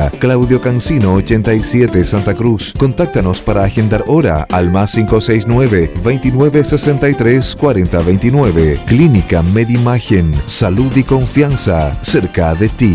Villa, Claudio Cancino 87, Santa Cruz. Contáctanos para agendar hora al +569 2963 4029. Clínica Medimagen, salud y confianza cerca de ti.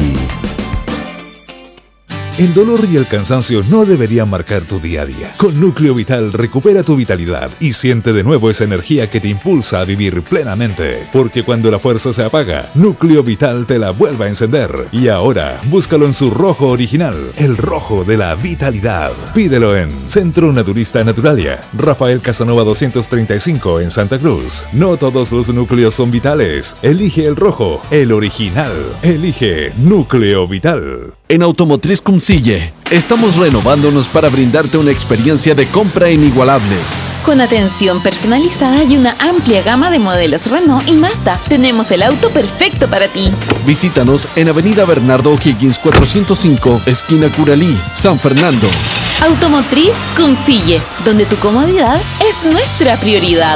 El dolor y el cansancio no deberían marcar tu día a día. Con Núcleo Vital recupera tu vitalidad y siente de nuevo esa energía que te impulsa a vivir plenamente. Porque cuando la fuerza se apaga, Núcleo Vital te la vuelve a encender. Y ahora, búscalo en su rojo original, el rojo de la vitalidad. Pídelo en Centro Naturista Naturalia, Rafael Casanova 235 en Santa Cruz. No todos los núcleos son vitales. Elige el rojo, el original. Elige Núcleo Vital. En Automotriz Cumcille, estamos renovándonos para brindarte una experiencia de compra inigualable. Con atención personalizada y una amplia gama de modelos Renault y Mazda, tenemos el auto perfecto para ti. Visítanos en Avenida Bernardo O'Higgins 405, esquina Curalí, San Fernando. Automotriz Cumcille, donde tu comodidad es nuestra prioridad.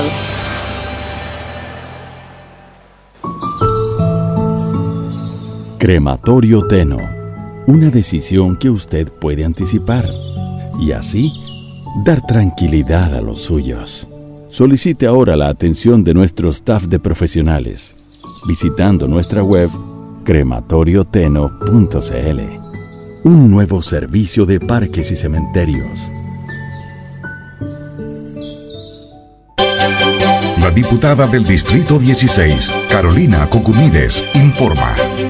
Crematorio Teno. Una decisión que usted puede anticipar y así dar tranquilidad a los suyos. Solicite ahora la atención de nuestro staff de profesionales visitando nuestra web crematorioteno.cl. Un nuevo servicio de parques y cementerios. La diputada del Distrito 16, Carolina Cucumides, informa.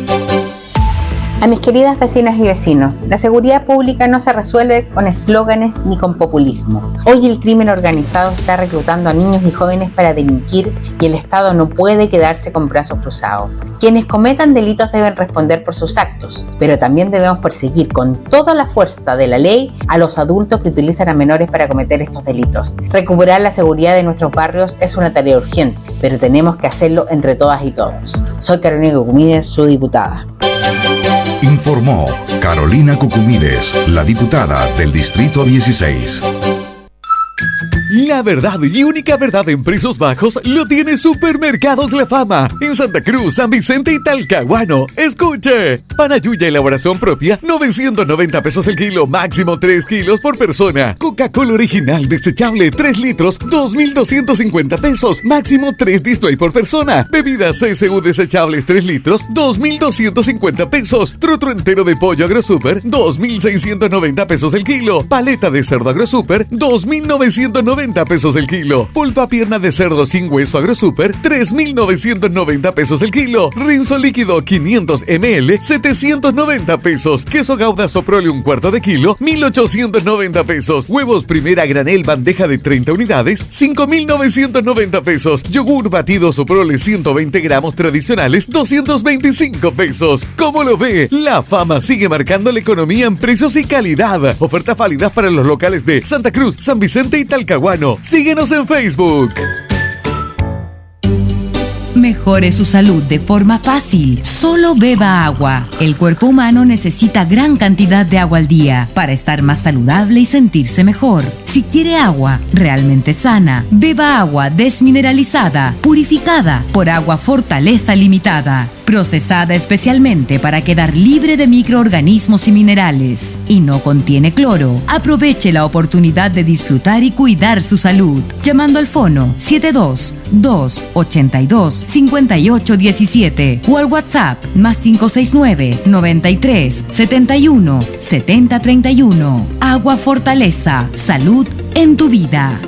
A mis queridas vecinas y vecinos, la seguridad pública no se resuelve con eslóganes ni con populismo. Hoy el crimen organizado está reclutando a niños y jóvenes para delinquir y el Estado no puede quedarse con brazos cruzados. Quienes cometan delitos deben responder por sus actos, pero también debemos perseguir con toda la fuerza de la ley a los adultos que utilizan a menores para cometer estos delitos. Recuperar la seguridad de nuestros barrios es una tarea urgente, pero tenemos que hacerlo entre todas y todos. Soy Carolina Cucumides, su diputada. Informó Carolina Cucumides, la diputada del Distrito 16. La verdad y única verdad en precios bajos lo tiene Supermercados La Fama en Santa Cruz, San Vicente y Talcahuano. Escuche, panayuya elaboración propia, 990 pesos el kilo, máximo 3 kilos por persona. Coca-Cola original desechable 3 litros, 2.250 pesos, máximo 3 display por persona. Bebidas CSU desechables 3 litros, 2.250 pesos. Trotro entero de pollo AgroSuper, 2.690 pesos el kilo. Paleta de cerdo AgroSuper, 2.990 pesos el kilo. Pulpa pierna de cerdo sin hueso AgroSuper, 3.990 pesos el kilo. Rinzo líquido 500 ml, 790 pesos. Queso Gouda Soprole 1/4 de kilo, 1.890 pesos. Huevos primera granel bandeja de 30 unidades, 5.990 pesos. Yogur batido Soprole 120 gramos tradicionales, 225 pesos. ¿Cómo lo ve? La Fama sigue marcando la economía en precios y calidad. Ofertas válidas para los locales de Santa Cruz, San Vicente y Talcahuano. Síguenos en Facebook. Mejore su salud de forma fácil. Solo beba agua. El cuerpo humano necesita gran cantidad de agua al día para estar más saludable y sentirse mejor. Si quiere agua realmente sana, beba agua desmineralizada, purificada por Agua Fortaleza Limitada, procesada especialmente para quedar libre de microorganismos y minerales. Y no contiene cloro. Aproveche la oportunidad de disfrutar y cuidar su salud. Llamando al fono 72-282-5817 o al WhatsApp +569 93 71 70 31. Agua Fortaleza. Salud en tu vida.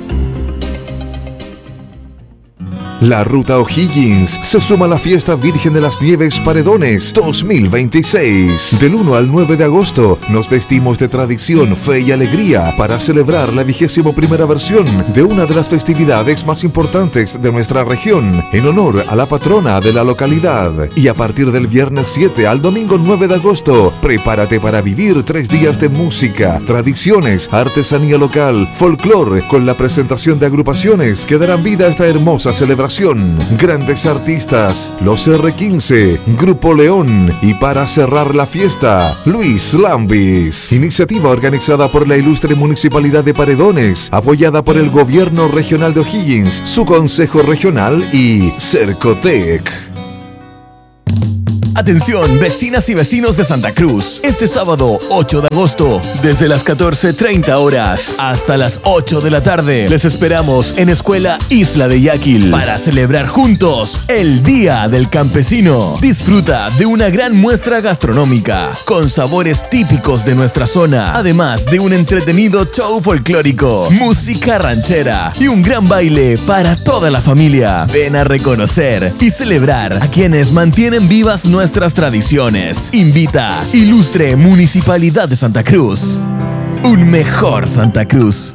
La Ruta O'Higgins se suma a la Fiesta Virgen de las Nieves Paredones 2026. Del 1 al 9 de agosto nos vestimos de tradición, fe y alegría para celebrar la 21ª versión de una de las festividades más importantes de nuestra región, en honor a la patrona de la localidad. Y a partir del viernes 7 al domingo 9 de agosto, prepárate para vivir 3 días de música, tradiciones, artesanía local, folclore, con la presentación de agrupaciones que darán vida a esta hermosa celebración. Grandes artistas, los R15, Grupo León y para cerrar la fiesta, Luis Lambis. Iniciativa organizada por la ilustre Municipalidad de Paredones, apoyada por el Gobierno Regional de O'Higgins, su Consejo Regional y Cercotec. Atención, vecinas y vecinos de Santa Cruz. Este sábado, 8 de agosto, desde las 14:30 horas hasta las 8 de la tarde, les esperamos en Escuela Isla de Yaquil para celebrar juntos el Día del Campesino. Disfruta de una gran muestra gastronómica con sabores típicos de nuestra zona, además de un entretenido show folclórico, música ranchera y un gran baile para toda la familia. Ven a reconocer y celebrar a quienes mantienen vivas nuestras tradiciones. Invita Ilustre Municipalidad de Santa Cruz. Un mejor Santa Cruz.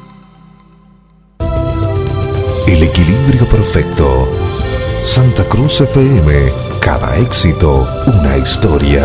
El equilibrio perfecto. Santa Cruz FM. Cada éxito, una historia.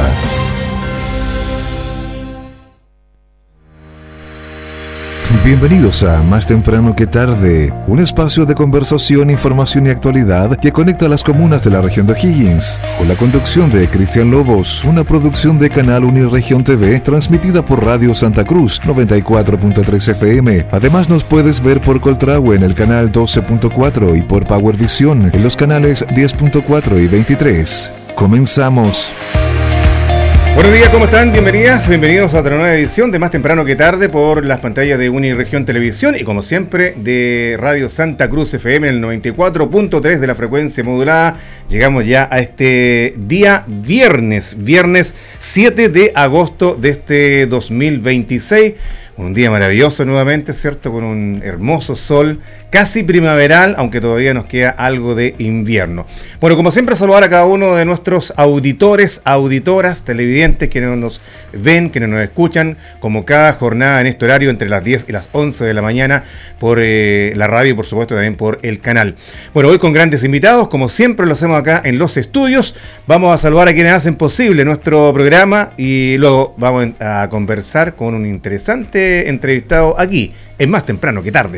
Bienvenidos a Más Temprano que Tarde, un espacio de conversación, información y actualidad que conecta a las comunas de la región de O'Higgins, con la conducción de Cristian Lobos, una producción de Canal Uniregión TV, transmitida por Radio Santa Cruz 94.3 FM. Además nos puedes ver por Coltrahue en el canal 12.4 y por Power Vision en los canales 10.4 y 23. Comenzamos. Buenos días, ¿cómo están? Bienvenidos a otra nueva edición de Más Temprano que Tarde por las pantallas de Uniregión Televisión y como siempre de Radio Santa Cruz FM en el 94.3 de la frecuencia modulada. Llegamos ya a este día viernes 7 de agosto de este 2026. Un día maravilloso nuevamente, ¿cierto? Con un hermoso sol, casi primaveral, aunque todavía nos queda algo de invierno. Bueno, como siempre, saludar a cada uno de nuestros auditores, auditoras, televidentes que nos ven, que nos escuchan, como cada jornada en este horario entre las 10 y las 11 de la mañana por la radio y por supuesto también por el canal. Bueno, hoy con grandes invitados, como siempre lo hacemos acá en los estudios. Vamos a saludar a quienes hacen posible nuestro programa y luego vamos a conversar con un interesante entrevistado aquí en Más Temprano que Tarde.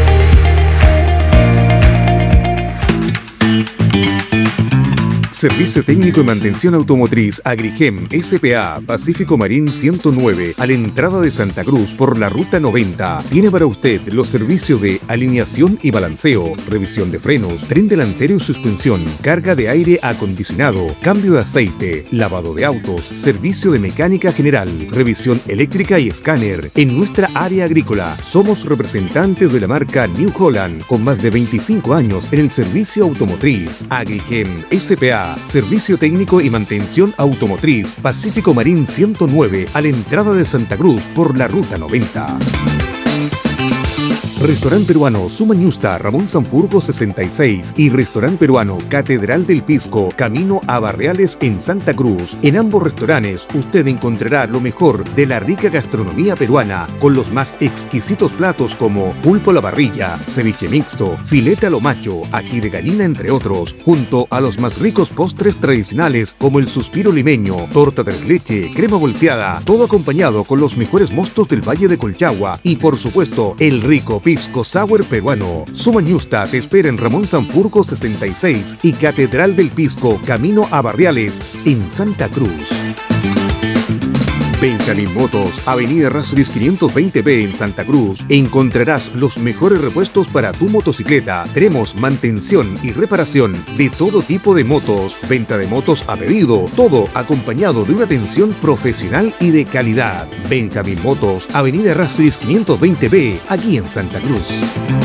Servicio Técnico y Mantención Automotriz Agrigem S.p.A. Pacífico Marín 109, a la entrada de Santa Cruz por la Ruta 90. Tiene para usted los servicios de alineación y balanceo, revisión de frenos, tren delantero y suspensión, carga de aire acondicionado, cambio de aceite, lavado de autos, servicio de mecánica general, revisión eléctrica y escáner. En nuestra área agrícola somos representantes de la marca New Holland, con más de 25 años en el servicio automotriz. Agrigem S.p.A. Servicio Técnico y Mantención Automotriz Pacífico Marín 109, a la entrada de Santa Cruz por la Ruta 90. Restaurante Peruano Sumañusta, Ramón Sanfurgo 66 y Restaurante Peruano Catedral del Pisco, camino a Barriales en Santa Cruz. En ambos restaurantes usted encontrará lo mejor de la rica gastronomía peruana, con los más exquisitos platos como pulpo a la parrilla, ceviche mixto, filete a lo macho, ají de gallina, entre otros, junto a los más ricos postres tradicionales como el suspiro limeño, torta tres leche, crema volteada, todo acompañado con los mejores mostos del Valle de Colchagua y por supuesto el rico pisco sour peruano. Sumañusta te espera en Ramón Sanfurgo 66 y Catedral del Pisco, camino a Barriales en Santa Cruz. Benjamín Motos, Avenida Errázuriz 520B en Santa Cruz. Encontrarás los mejores repuestos para tu motocicleta. Tenemos mantención y reparación de todo tipo de motos, venta de motos a pedido, todo acompañado de una atención profesional y de calidad. Benjamín Motos, Avenida Errázuriz 520B, aquí en Santa Cruz.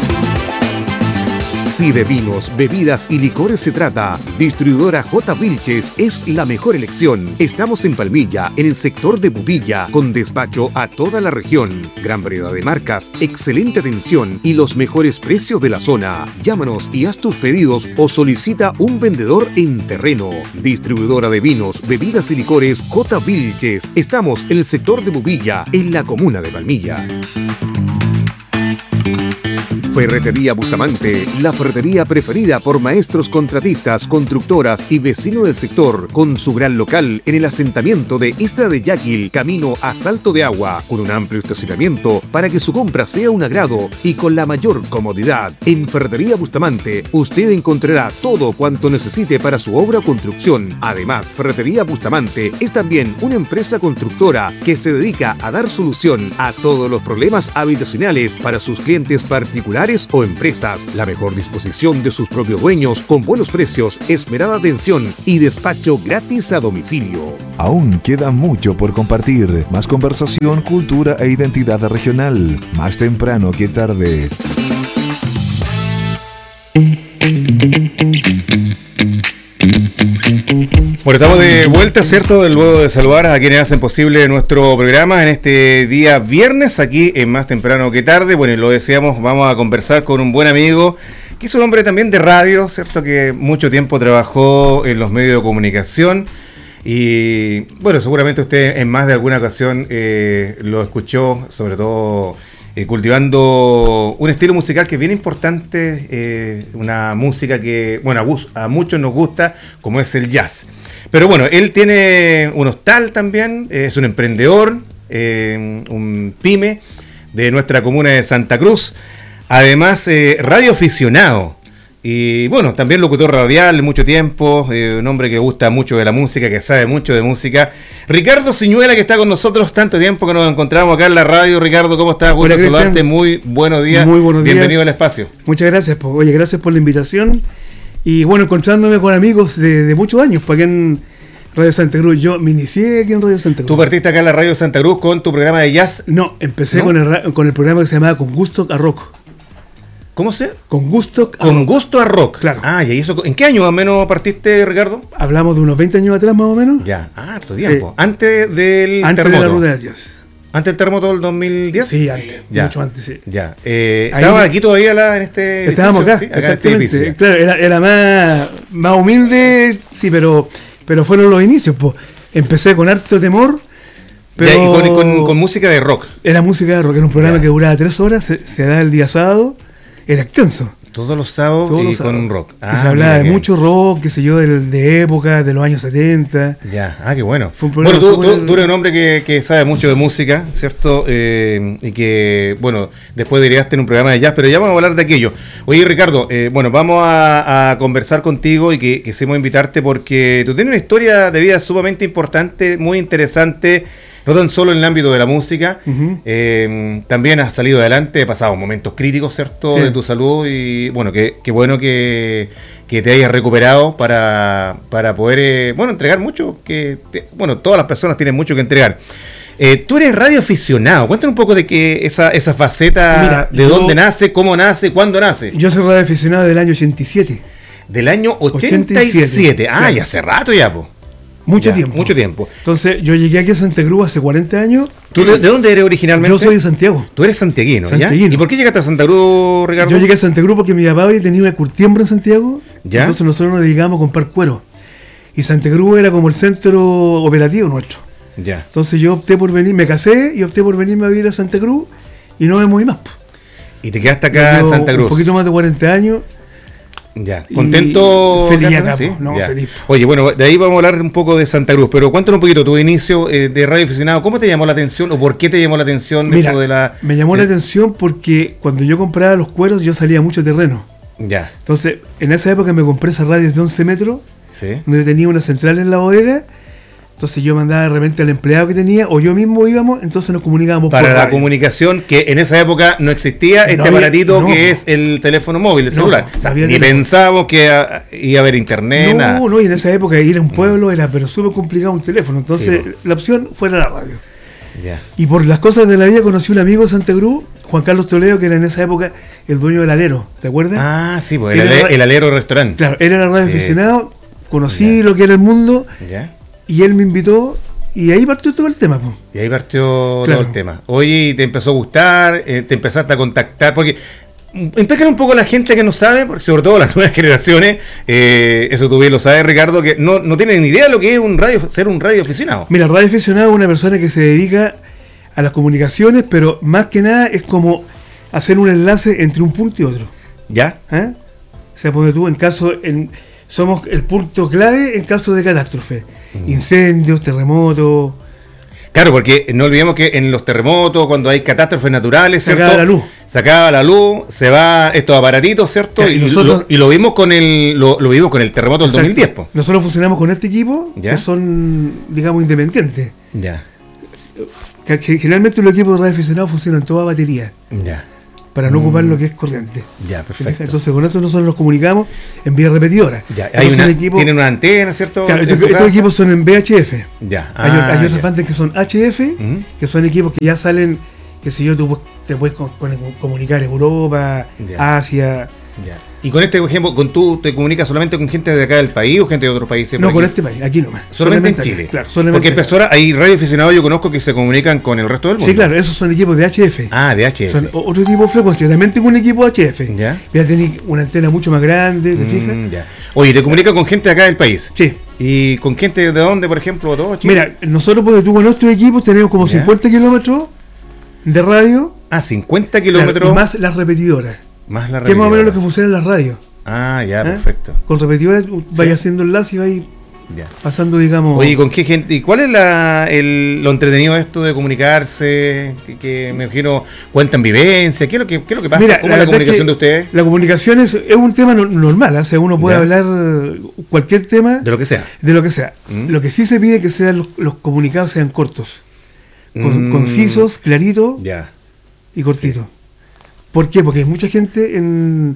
Si de vinos, bebidas y licores se trata, Distribuidora J. Vilches es la mejor elección. Estamos en Palmilla, en el sector de Pupilla, con despacho a toda la región. Gran variedad de marcas, excelente atención y los mejores precios de la zona. Llámanos y haz tus pedidos o solicita un vendedor en terreno. Distribuidora de vinos, bebidas y licores J. Vilches. Estamos en el sector de Pupilla, en la comuna de Palmilla. Ferretería Bustamante, la ferretería preferida por maestros contratistas, constructoras y vecinos del sector, con su gran local en el asentamiento de Isla de Yaquil, camino a Salto de Agua, con un amplio estacionamiento para que su compra sea un agrado y con la mayor comodidad. En Ferretería Bustamante, usted encontrará todo cuanto necesite para su obra o construcción. Además, Ferretería Bustamante es también una empresa constructora que se dedica a dar solución a todos los problemas habitacionales para sus clientes particulares hogares o empresas. La mejor disposición de sus propios dueños con buenos precios, esmerada atención y despacho gratis a domicilio. Aún queda mucho por compartir. Más conversación, cultura e identidad regional. Más temprano que tarde. Bueno, estamos de vuelta, ¿cierto? Luego de saludar a quienes hacen posible nuestro programa en este día viernes, aquí en Más Temprano que Tarde. Bueno, y lo deseamos, vamos a conversar con un buen amigo, que es un hombre también de radio, ¿cierto? Que mucho tiempo trabajó en los medios de comunicación. Y bueno, seguramente usted en más de alguna ocasión lo escuchó, sobre todo cultivando un estilo musical que es bien importante, una música que, bueno, a muchos nos gusta, como es el jazz. Pero bueno, él tiene un hostal también, es un emprendedor, un pyme de nuestra comuna de Santa Cruz, además radioaficionado. Y bueno, también locutor radial mucho tiempo, un hombre que gusta mucho de la música, que sabe mucho de música. Ricardo Ciñuela, que está con nosotros tanto tiempo que nos encontramos acá en la radio. Ricardo, ¿cómo estás? Bueno, saludarte, muy buenos días. Muy buenos días. Bienvenido al espacio. Muchas gracias, oye, gracias por la invitación. Y bueno, encontrándome con amigos de muchos años, para que en Radio Santa Cruz, yo me inicié aquí en Radio Santa Cruz. ¿Tú partiste acá en la Radio Santa Cruz con tu programa de jazz? No, empecé ¿no? con el programa que se llamaba Con Gusto a Rock. ¿Cómo se? Con gusto a Con rock. Gusto a Rock. Claro. Ah, ¿y eso en qué año más o menos partiste, Ricardo? Hablamos de unos 20 años atrás, más o menos. Ya, harto tiempo. Sí. Antes del terremoto. De la ruta del jazz. ¿Antes del terremoto del 2010? Sí, antes. Ya. Mucho antes, sí. Ya. ¿Estabas aquí todavía en este Estábamos acá, ¿sí? exactamente. En este claro, era más humilde, sí, pero fueron los inicios. Pues. Empecé con harto temor. Pero ya, y con música de rock. Era música de rock, era un programa que duraba 3 horas, se da el día sábado, era extenso. Todos los sábados y con rock. Y se hablaba de mucho rock, qué sé yo, de época, de los años 70. Ya, qué bueno. Bueno, tú eres un hombre que sabe mucho de música, ¿cierto? Y que, bueno, después derivaste en un programa de jazz, pero ya vamos a hablar de aquello. Oye, Ricardo, bueno, vamos a conversar contigo y que quisimos invitarte porque tú tienes una historia de vida sumamente importante, muy interesante. No tan solo en el ámbito de la música, también has salido adelante, he pasado momentos críticos, ¿cierto?, sí, de tu salud y bueno, qué bueno que te hayas recuperado para poder, bueno, entregar mucho, bueno, todas las personas tienen mucho que entregar. Tú eres radioaficionado, cuéntanos un poco de que esa faceta. Mira, de dónde nace, cómo nace, cuándo nace. Yo soy radioaficionado del año 87. Del año 87. Ah, claro. Y hace rato ya, pues. Mucho tiempo. Entonces, yo llegué aquí a Santa Cruz hace 40 años. ¿Tú de dónde eres originalmente? Yo soy de Santiago. Tú eres santiaguino, ¿ya? ¿Y por qué llegaste a Santa Cruz, Ricardo? Yo llegué a Santa Cruz porque mi papá había tenido una curtiembre en Santiago. ¿Ya? Entonces nosotros nos dedicábamos a comprar cuero. Y Santa Cruz era como el centro operativo nuestro. Ya. Entonces yo opté por venir, me casé y opté por venirme a vivir a Santa Cruz y no me moví más. ¿Y te quedaste acá en Santa Cruz? Un poquito más de 40 años. Ya, ¿contento? Feliz acá, ¿sí? No, feliz. Oye, bueno, de ahí vamos a hablar un poco de Santa Cruz, pero cuéntanos un poquito tu inicio de radioaficionado. ¿Cómo te llamó la atención o por qué te llamó la atención? Mira, eso de me llamó la atención porque cuando yo compraba los cueros yo salía mucho terreno. Ya. Entonces, en esa época me compré esas radios de 11 metros, ¿sí?, donde tenía una central en la bodega. Entonces yo mandaba de repente al empleado que tenía, o yo mismo íbamos, entonces nos comunicábamos para por la radio. Comunicación, que en esa época no existía aparatito que es el teléfono móvil, el celular. O sea, ni pensábamos que iba a haber internet, nada. No, y en esa época ir a un pueblo era pero súper complicado un teléfono. Entonces la opción fue la radio. Ya. Y por las cosas de la vida conocí un amigo de Santa Cruz, Juan Carlos Toledo, que era en esa época el dueño del Alero, ¿te acuerdas? Ah, sí, pues el Alero restaurante. Claro, él era radioaficionado, conocí lo que era el mundo. Ya. Y él me invitó y ahí partió todo el tema. Y ahí partió todo el tema. Oye, ¿te empezó a gustar? ¿Te empezaste a contactar? Porque explícale un poco a la gente que no sabe, porque sobre todo las nuevas generaciones, eso tú bien lo sabes, Ricardo, que no tienen ni idea de lo que es ser un radioaficionado. Mira, radioaficionado es una persona que se dedica a las comunicaciones, pero más que nada es como hacer un enlace entre un punto y otro. ¿Ya? O sea, porque tú somos el punto clave en caso de catástrofe. Incendios, terremotos. Claro, porque no olvidemos que en los terremotos, cuando hay catástrofes naturales, ¿cierto? Se acaba la luz, se va estos aparatitos, ¿cierto? Claro, y lo vimos con lo vimos con el terremoto del 2010. Po. Nosotros funcionamos con este equipo, ¿ya?, que son, digamos, independientes. Ya. Que generalmente los equipos de radioaficionados funcionan toda batería. Ya. para no ocupar lo que es corriente. Ya, perfecto. Entonces con esto nosotros nos comunicamos en vía repetidora. Ya, tienen una antena, ¿cierto? Claro, estos equipos son en VHF. Ya. Hay otras bandas que son HF, que son equipos que ya salen, qué sé yo, tú te puedes comunicar Europa, Asia. Ya. Y con este ejemplo, ¿tú te comunicas solamente con gente de acá del país o gente de otros países? No, con este país, aquí nomás. Solamente en Chile. Claro, solamente. Porque empezó, hay radioaficionados yo conozco que se comunican con el resto del mundo. Sí, claro, esos son equipos de HF. Ah, de HF. Son otro tipo de frecuencia. También tengo un equipo HF. Ya. Voy a tener una antena mucho más grande, ¿te fijas? Ya. Oye, ¿te comunicas con gente de acá del país? Sí. ¿Y con gente de dónde, por ejemplo? ¿Todo Chile? Mira, nosotros, porque tú con nuestros equipos tenemos como 50 kilómetros de radio. Ah, 50 kilómetros. Claro, y más las repetidoras. Más las repetidoras. Que es más o menos lo que funciona en las radios. Ah, ya, perfecto. Con repetidoras vaya haciendo enlace y vais pasando, digamos. Oye, ¿con qué gente? ¿Y cuál es lo entretenido de esto de comunicarse? Que me imagino cuentan vivencia. ¿Qué es lo que pasa? Mira, ¿Cómo es la comunicación de ustedes? La comunicación es un tema normal, o sea, uno puede hablar cualquier tema. De lo que sea. De lo que sea. Lo que sí se pide es que sean los comunicados sean cortos, concisos, claritos y cortitos. Sí. ¿Por qué? Porque hay mucha gente en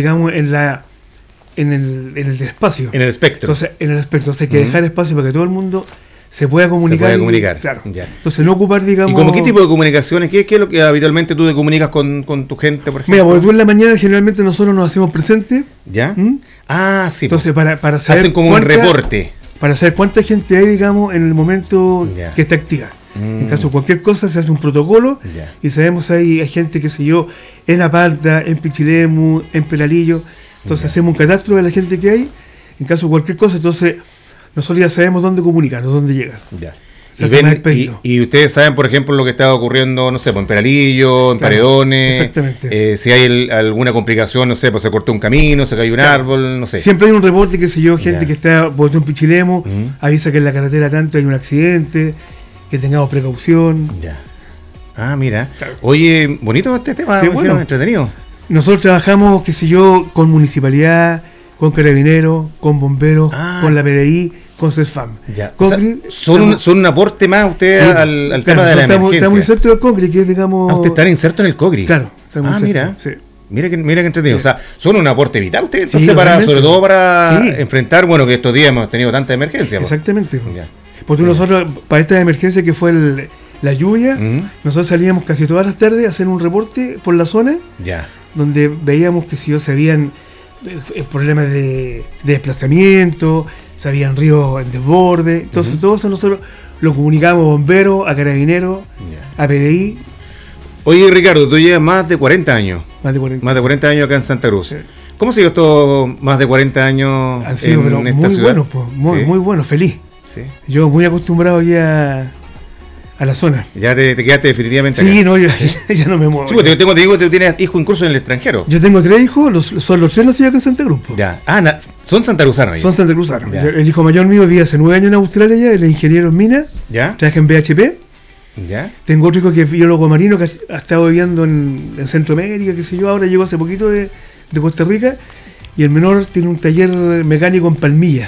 el espacio. En el espectro. Entonces, hay que dejar espacio para que todo el mundo se pueda comunicar. Claro. Ya. Entonces, no ocupar, digamos. ¿Y como qué tipo de comunicaciones? ¿Qué es lo que habitualmente tú te comunicas con tu gente, por ejemplo? Mira, porque tú en la mañana generalmente nosotros nos hacemos presentes. ¿Ya? Ah, sí. Entonces, para saber. Hacen como un reporte. Para saber cuánta gente hay, digamos, en el momento que está activa. En caso de cualquier cosa se hace un protocolo y sabemos hay gente, qué sé yo, en Apalta, en Pichilemu, en Peralillo. Entonces hacemos un catastro de la gente que hay. En caso de cualquier cosa, entonces nosotros ya sabemos dónde comunicarnos, dónde llegar. Ya. Y ustedes saben, por ejemplo, lo que está ocurriendo, no sé, en Peralillo, en Paredones. Exactamente. Si hay alguna complicación, no sé, pues se cortó un camino, se cayó un árbol, no sé. Siempre hay un reporte, qué sé yo, gente que está por en Pichilemu, avisa que en la carretera tanto hay un accidente, que tengamos precaución. Ya. Ah, mira. Claro. Oye, bonito este tema, sí, bueno, entretenido. Nosotros trabajamos, qué sé yo, con municipalidad, con carabineros, con bomberos, con la PDI, con CESFAM. Ya. O sea, son un aporte más ustedes al tema de la emergencia. Estamos insertos en el COGRI, que es, digamos. Ustedes están insertos en el COGRI. Claro. Mira. Sí. Mira que entretenido. Sí. O sea, son un aporte vital ustedes, sí, entonces sobre todo para enfrentar, bueno, que estos días hemos tenido tanta emergencia. Exactamente. Porque nosotros, para esta emergencia que fue la lluvia, nosotros salíamos casi todas las tardes a hacer un reporte por la zona, donde veíamos que si se habían problemas de desplazamiento, se habían ríos en desborde, entonces todo eso nosotros lo comunicamos a bomberos, a carabineros, a PDI. Oye, Ricardo, tú llevas más de 40 años. Más de 40 años acá en Santa Cruz. Sí. ¿Cómo ha sido estos más de 40 años Han sido, pero esta muy ciudad? Buenos, muy buenos, feliz. Sí. Yo muy acostumbrado aquí a la zona. ¿Ya te quedaste definitivamente acá? Sí, no, ya no me muevo. Sí, porque te digo que tú tienes hijos incluso en el extranjero. Yo tengo 3 hijos, son los 3 nacidos acá en Santa Cruz. Ya. Son santacruzanos ellos. Son santacruzanos. El hijo mayor mío vive hace 9 años en Australia, ya, él es ingeniero en mina. Ya. Trabaja en BHP. Ya. Tengo otro hijo que es biólogo marino, que ha estado viviendo en Centroamérica, qué sé yo, ahora llegó hace poquito de Costa Rica. Y el menor tiene un taller mecánico en Palmilla.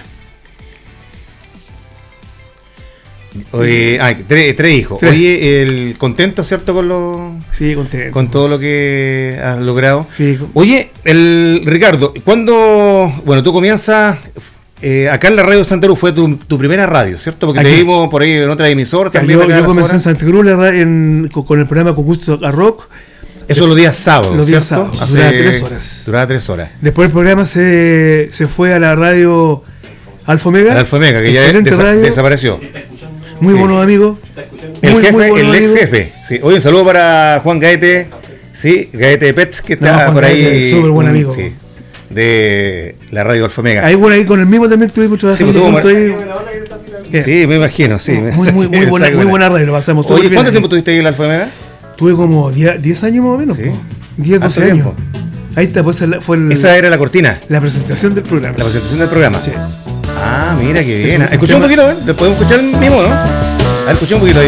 Oye, 3 hijos. 3. Oye, contento, ¿cierto? Sí, contento. Con todo lo que has logrado. Sí. Oye, Ricardo, ¿cuándo, tú comienzzas acá en la radio Santa Cruz? Fue tu primera radio, ¿cierto? Porque te vimos por ahí en otra emisora también. Yo comencé en Santa Cruz con el programa Concurso a Rock. Eso los días sábados. Los días sábados. Duraba 3 horas. Después el programa se fue a la radio Alfa Omega. Que ya desapareció. Muy buenos amigos. El ex jefe. Sí. Oye, un saludo para Juan Gaete. Sí, Gaete de Pets, que está por ahí. Súper buen amigo. Sí, de la radio Alfa Omega. Ahí con el mismo también estuvimos trabajando. Sí, me imagino. Sí. Muy buena radio, lo pasamos todo. Oye, ¿cuánto tiempo estuviste ahí en la Alfa Omega? Tuve como 10 años más o menos. ¿Sí? 10, 12 años. Ahí está, pues esa era la cortina. La presentación del programa. La presentación del programa. Sí. Ah, mira qué bien. Escuché un poquito, ¿eh? ¿Lo podemos escuchar mismo, no? A ver, escuché un poquito.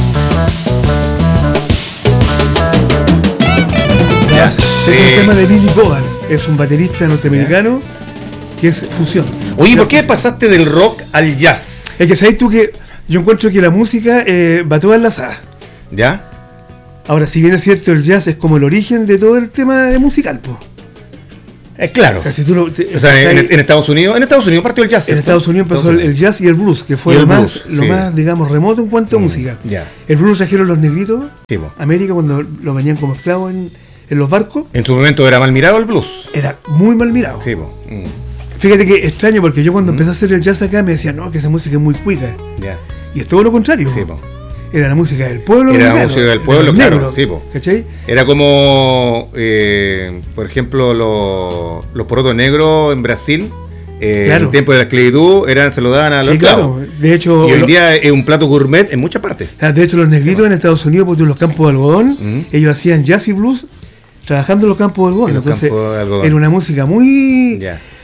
Es un tema de Billy Bogan. Es un baterista norteamericano que es fusión. Oye, ¿por qué pasaste del rock al jazz? Es que sabes tú que yo encuentro que la música va toda enlazada. ¿Ya? Ahora, si bien es cierto, el jazz es como el origen de todo el tema musical, pues. Claro. O sea, si tú en Estados Unidos partió el jazz. En Estados Unidos empezó el jazz y el blues, que fue lo más, digamos, remoto en cuanto a música. Ya. El blues trajeron los negritos, América, cuando lo venían como esclavos en los barcos. En su momento era mal mirado el blues. Era muy mal mirado. Sí, Fíjate que extraño, porque yo cuando empecé a hacer el jazz acá me decían, no, que esa música es muy cuica. Ya. Y es todo lo contrario. Sí, era la música del pueblo. Era la música del pueblo, claro. Negros, sí, ¿cachai? Era como, por ejemplo, los porotos negros en Brasil, en el tiempo de la esclavitud, se lo daban a los esclavos. Claro. De hecho, y hoy en día es un plato gourmet en muchas partes. De hecho, los negritos en Estados Unidos, porque en los campos de algodón, ellos hacían jazz y blues trabajando en los campos de algodón. Entonces, era una música muy...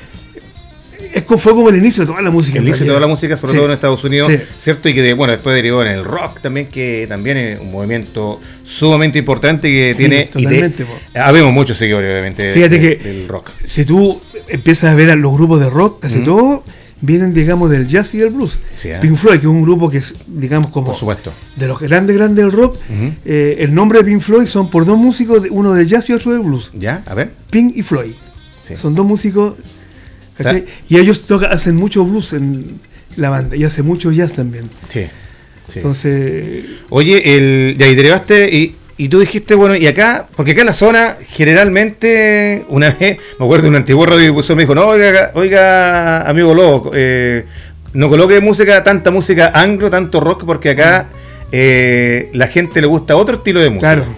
Fue como el inicio de toda la música. El inicio de toda la música, sobre todo en Estados Unidos, ¿cierto? Y que después derivó en el rock también, que también es un movimiento sumamente importante que tiene... Totalmente. Habemos muchos seguidores, obviamente, fíjate del rock. Si tú empiezas a ver a los grupos de rock, casi todos vienen, digamos, del jazz y del blues. Sí, Pink Floyd, que es un grupo que es, digamos, como... Por supuesto. De los grandes del rock, el nombre de Pink Floyd son por dos músicos, uno de jazz y otro de blues. ¿Ya? A ver. Pink y Floyd. Sí. Son dos músicos... ¿cachai? Y ellos hacen mucho blues en la banda y hacen mucho jazz también. Sí. Entonces. Oye, ya ahí derivaste y tú dijiste, bueno, y acá, porque acá en la zona, generalmente, una vez, me acuerdo de un antiguo radiodifusor me dijo, no, oiga, amigo Lobo, no coloque tanta música anglo, tanto rock, porque acá la gente le gusta otro estilo de música. Claro.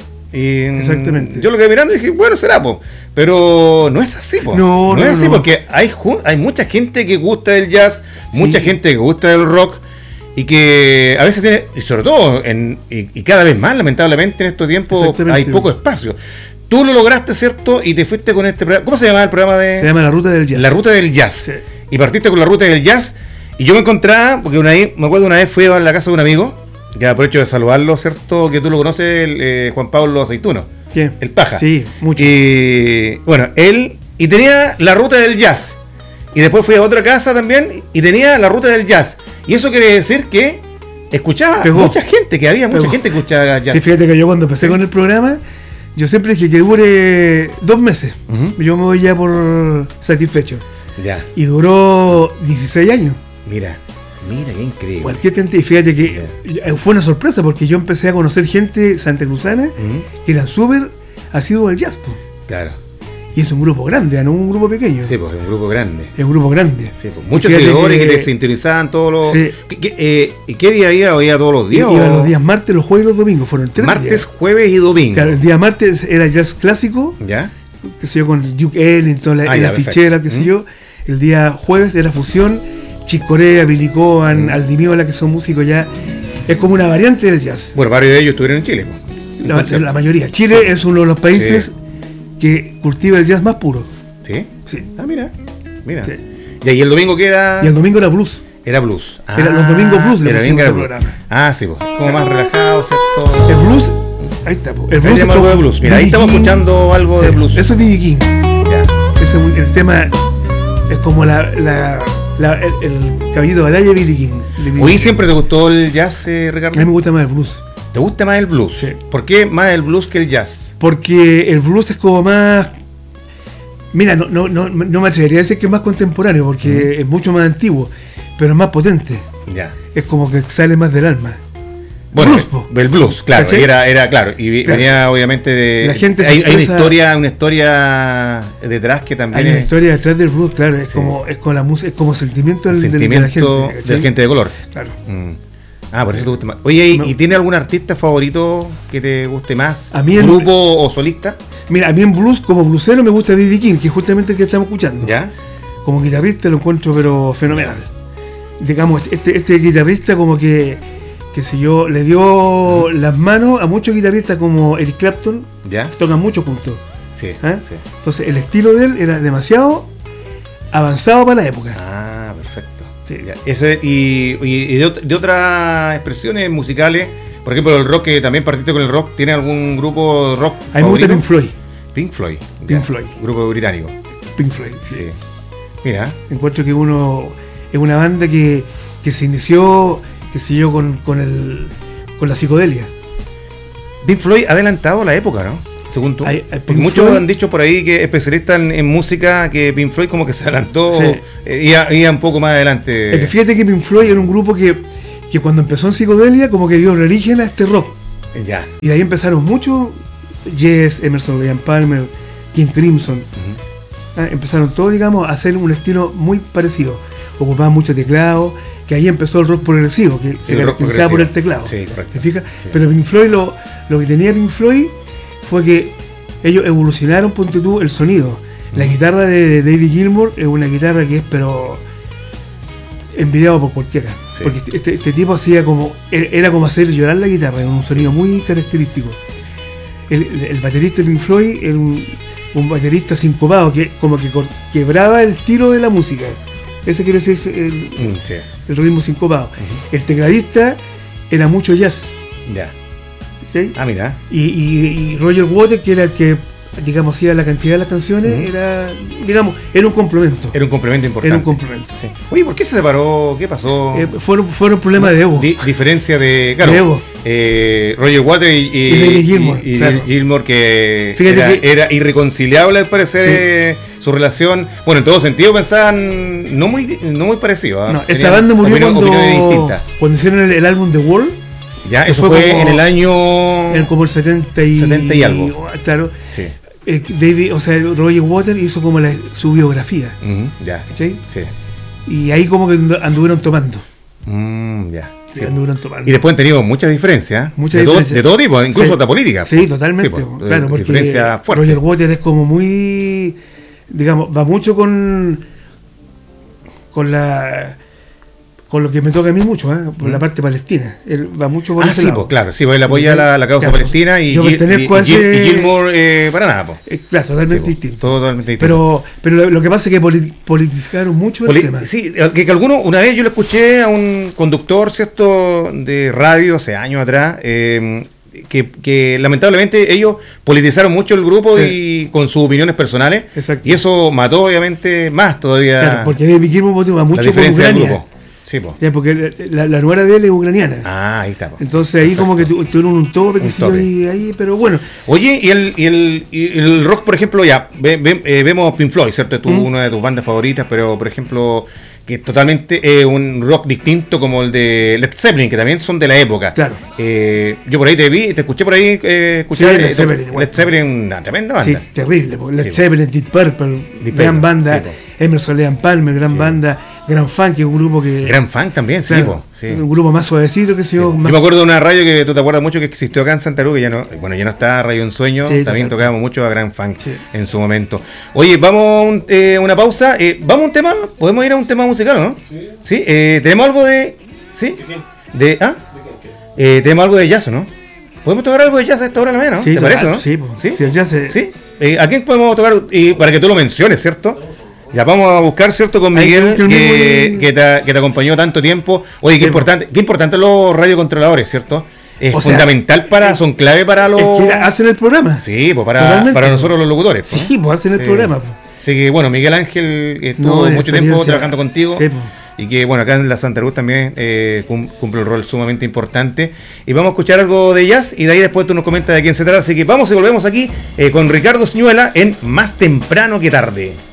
Y exactamente. Yo lo quedé mirando y dije, bueno, será, pero no es así, no es así, porque hay mucha gente que gusta del jazz, mucha gente que gusta del rock, y que a veces tiene, y sobre todo, y cada vez más, lamentablemente, en estos tiempos hay poco espacio. Tú lo lograste, ¿cierto? Y te fuiste con este programa. ¿Cómo se llama el programa Se llama La Ruta del Jazz. La Ruta del Jazz. Sí. Y partiste con La Ruta del Jazz, y yo me encontraba, porque me acuerdo una vez fui a la casa de un amigo, que aprovecho de saludarlo, ¿cierto? Que tú lo conoces, Juan Pablo Aceituno. ¿Quién? El Paja. Sí, mucho. Y bueno, él tenía La Ruta del Jazz. Y después fui a otra casa también y tenía La Ruta del Jazz. Y eso quiere decir que escuchaba mucha gente, que había mucha gente que escuchaba jazz. Sí, fíjate que yo cuando empecé con el programa, yo siempre dije que dure 2 meses. Yo me voy ya por satisfecho. Ya. Y duró 16 años. Mira, qué increíble. Cualquier cantidad. Y fíjate que fue una sorpresa porque yo empecé a conocer gente santacruzana que era súper asiduo del jazz. Claro. Y es un grupo grande, no un grupo pequeño. Sí, pues es un grupo grande. Es un grupo grande. Sí, pues, muchos seguidores que te sintonizaban todos los... Sí. ¿Qué día iba? ¿Oía todos los días? Iba los días martes, los jueves y los domingos. Fueron 3 martes, días. Jueves y domingo. Claro, el día martes era jazz clásico. ¿Ya? Que sé yo, con Duke Ellington, la fichera, qué sé yo. El día jueves era fusión, Chick Corea, Billy Cohen, Aldi Meola, que son músicos ya. Es como una variante del jazz. Bueno, varios de ellos estuvieron en Chile. La mayoría. Chile es uno de los países que cultiva el jazz más puro. ¿Sí? Sí. Ah, mira. Sí. ¿Y ahí el domingo qué era? Y el domingo era blues. Era blues. Era los domingos blues le pusimos el programa. Ah, sí, pues. Como más relajado, ¿cierto? El blues, ahí está. El blues es como algo de blues. Mira, ahí estamos escuchando algo de blues. Eso es B.B. King. Ya. El tema es como el caballito de batalla de Billy King. ¿Hoy siempre te gustó el jazz, Ricardo? A mí me gusta más el blues. ¿Te gusta más el blues? Sí. ¿Por qué más el blues que el jazz? Porque el blues es como más... Mira, no me atrevería a decir que es más contemporáneo, porque es mucho más antiguo, pero es más potente. Ya. Es como que sale más del alma. Bueno, el blues, claro, era claro, y venía obviamente de... La gente hay una historia detrás que también hay una historia detrás del blues, claro, es como la música, es como sentimiento de la gente. De la gente de color. Claro. Ah, por eso te gusta más. Oye, ¿y tiene algún artista favorito que te guste más? A mí ¿Grupo o solista? Mira, a mí en blues, como bluesero, me gusta B.B. King, que es justamente el que estamos escuchando. ¿Ya? Como guitarrista lo encuentro, pero fenomenal. Digamos, este guitarrista como que sé yo, le dio las manos a muchos guitarristas como Eric Clapton, ¿ya? Que tocan mucho juntos. Sí, sí. Entonces, el estilo de él era demasiado avanzado para la época. Ah, perfecto. Sí. Y de otras expresiones musicales, por ejemplo, el rock, que también partiste con el rock, ¿tiene algún grupo rock? A mí me gusta Pink Floyd. Pink Floyd. Pink Floyd. Grupo británico. Pink Floyd, sí. Mira. Encuentro que es una banda que se inició, que siguió con la psicodelia. Pink Floyd ha adelantado la época, ¿no? Según tú. Muchos han dicho por ahí que especialistas en música que Pink Floyd como que se adelantó, iba un poco más adelante. Es que fíjate que Pink Floyd era un grupo que cuando empezó en psicodelia como que dio origen a este rock. Ya. Y de ahí empezaron muchos, Yes, Emerson, Lake and Palmer, King Crimson. Empezaron todos, digamos, a hacer un estilo muy parecido. Ocupaban mucho teclado, que ahí empezó el rock progresivo, que se caracterizaba por el teclado. Sí, correcto. ¿Te fijas? Sí. Pero Pink Floyd, lo que tenía Pink Floyd fue que ellos evolucionaron, ponte tú, el sonido. La guitarra de David Gilmour es una guitarra que es, pero envidiado por cualquiera. Sí. Porque este tipo hacía era como hacer llorar la guitarra, era un sonido muy característico. El baterista de Pink Floyd era un baterista sincopado que como que quebraba el estilo de la música. Ese quiere decir el ritmo sincopado. El tecladista era mucho jazz. Ya. ¿Sí? Ah, mira. Y Roger Waters, que era el que, digamos, hacía la cantidad de las canciones, era un complemento. Era un complemento importante. Era un complemento. Sí. Oye, ¿por qué se separó? ¿Qué pasó? Fueron problemas de ego. Diferencia de... Claro, de ego. Roger Waters y Gilmour, que era irreconciliable al parecer, su relación. Bueno, en todo sentido pensaban no muy parecido. No, esta banda murió cuando hicieron el álbum The Wall. Ya, eso fue en el año... como el 70 y algo. Claro. Sí. Roger Waters hizo como su biografía. Ya. ¿Sí? Sí. Y ahí como que anduvieron tomando. Ya. Sí. Anduvieron tomando. Y después han tenido muchas diferencias. De todo tipo, incluso hasta política. Sí, totalmente. Sí, claro, porque diferencia fuerte. Roger Waters es como muy... Digamos, va mucho con lo que me toca a mí mucho, por la parte palestina. Él va mucho por ese lado. Pues claro, sí, él apoya la causa palestina y Gilmour para nada. Claro, totalmente distinto. Totalmente distinto. Pero lo que pasa es que politizaron mucho el tema. Sí, que algunos, una vez yo lo escuché a un conductor, ¿cierto?, de radio, hace años atrás, que lamentablemente ellos politizaron mucho el grupo y con sus opiniones personales. Exacto. Y eso mató obviamente más todavía. Claro, porque David Gilmour va mucho por Ucrania. Sí, po. Ya, porque la nuera de él es ucraniana. Ahí está. Po. Entonces ahí como que tuvieron un tope, ahí, pero bueno. Oye, y el rock, por ejemplo, ya, vemos Pink Floyd, ¿cierto? Es una de tus bandas favoritas, pero por ejemplo, que es totalmente un rock distinto como el de Led Zeppelin, que también son de la época. Claro. Yo por ahí te escuché por ahí escuchar Led Zeppelin, una tremenda banda. Sí, terrible. Led Zeppelin, Deep Purple, gran banda. Emerson, Lake and Palmer, gran banda. Grand Funk, que es un grupo que... Grand Funk también, claro, sí. Un grupo más suavecito que se Yo me acuerdo de una radio que tú te acuerdas mucho que existió acá en Santa Cruz, que ya no está, Radio Ensueño, también tocábamos mucho a Grand Funk en su momento. Oye, vamos a una pausa, vamos a un tema, podemos ir a un tema musical, ¿no? Sí. ¿Tenemos algo de...? ¿Sí? ¿Tenemos algo de jazz, no? ¿Podemos tocar algo de jazz a esta hora, ¿no? Sí, ¿te parece, no? Sí, el jazz es... ¿Sí? ¿A quién podemos tocar? Y para que tú lo menciones, ¿cierto? Ya vamos a buscar, ¿cierto? Con Miguel, que te acompañó tanto tiempo. Oye, qué importante los radiocontroladores, ¿cierto? Es fundamental son clave para los... Es que hacen el programa. Sí, pues para nosotros los locutores. Pues. Sí, pues hacen el programa. Pues. Así que, bueno, Miguel Ángel estuvo mucho tiempo trabajando contigo. Sí, pues. Y que, bueno, acá en la Santa Cruz también cumple un rol sumamente importante. Y vamos a escuchar algo de jazz y de ahí después tú nos comentas de quién se trata. Así que vamos y volvemos aquí con Ricardo Ciñuela en Más Temprano que Tarde.